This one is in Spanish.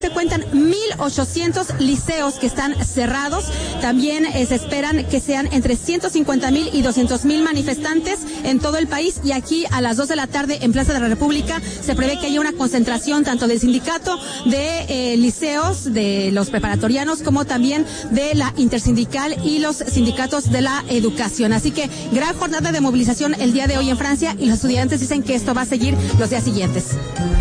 Se cuentan 1,800 liceos que están cerrados. También se esperan que sean entre 150,000 y 200,000 manifestantes en todo el país. Y aquí a las 2 de la tarde en Plaza de la República se prevé que haya una concentración tanto del sindicato de liceos, de los preparatorianos, como también de la intersindical y los sindicatos de la educación. Así que gran jornada de movilización el día de hoy en Francia y los estudiantes dicen que esto va a seguir los días siguientes.